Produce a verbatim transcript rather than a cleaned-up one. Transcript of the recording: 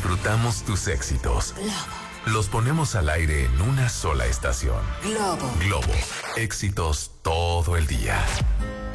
disfrutamos tus éxitos. Los ponemos al aire en una sola estación. Globo. Globo. Éxitos todo el día.